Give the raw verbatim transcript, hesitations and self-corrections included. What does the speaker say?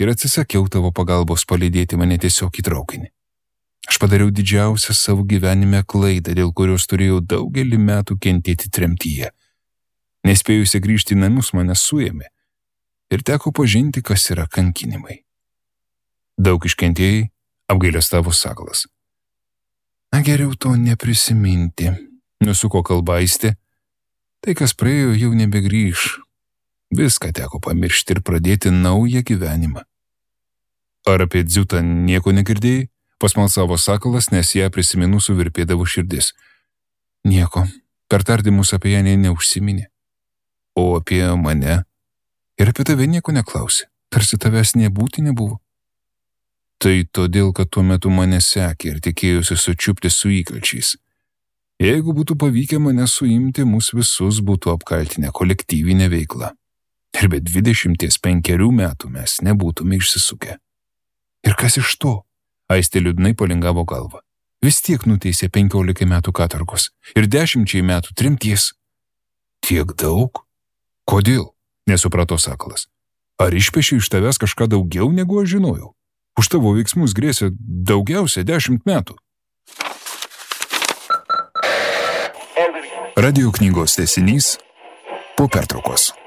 ir atsisakiau tavo pagalbos palydėti mane tiesiog į traukinį. Aš padariau didžiausią savo gyvenime klaidą, dėl kurios turėjau daugelį metų kentėti tremtyje. Nespėjusi grįžti į namus mane suėmė ir teko pažinti, kas yra kankinimai. Daug iškentėjai, apgailestavo Sakalas. Na geriau to neprisiminti, nusuko kalbaistė. Tai, kas praėjo, jau nebegrįš. Viską teko pamiršti ir pradėti naują gyvenimą. Ar apie Dziutą nieko negirdėjai? Pasmalsavo Sakalas, nes ją prisiminus suvirpėdavo širdis. Nieko, per tardymus apie ją nė neužsiminė. O apie mane? Ir apie tave nieko neklausė, tarsi tavęs nebūti nebuvo. Tai todėl, kad tuo metu mane sekė ir tikėjusi sučiupti su įkalčiais. Jeigu būtų pavykę mane suimti, mus visus būtų apkaltinę kolektyvinę veiklą. Ir be dvidešimties penkerių metų mes nebūtume išsisukę. Ir kas iš to? Aistė liūdnai palingavo galvą. Vis tiek nuteisė penkiolikai metų katorgos ir dešimčiai metų tremties. Tiek daug? Kodėl? Nesuprato Sakalas. Ar išpešiai iš tavęs kažką daugiau, negu aš žinojau? Už tavo veiksmus grėsė daugiausia dešimt metų. Radio knygos tęsinys po pertraukos.